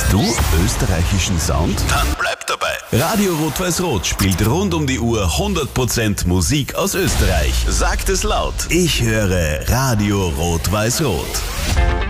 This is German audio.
Du österreichischen Sound? Dann bleib dabei. Radio Rot-Weiß-Rot spielt rund um die Uhr 100% Musik aus Österreich. Sagt es laut. Ich höre Radio Rot-Weiß-Rot.